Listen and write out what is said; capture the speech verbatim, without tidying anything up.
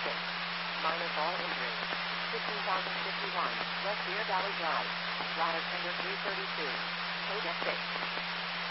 six. Minus all injuries. fifteen thousand fifty-one. West Deer Valley Drive. Ladder tender three thirty-two. Code F six.